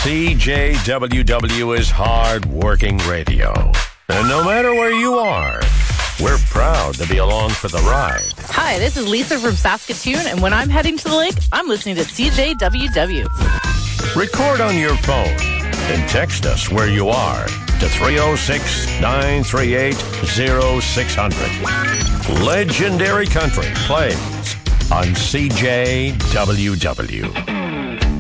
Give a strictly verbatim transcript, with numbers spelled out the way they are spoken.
C J W W is hard-working radio. And no matter where you are, we're proud to be along for the ride. Hi, this is Lisa from Saskatoon, and when I'm heading to the lake, I'm listening to C J W W. Record on your phone and text us where you are to three oh six, nine three eight, oh six hundred. Legendary Country plays on C J W W.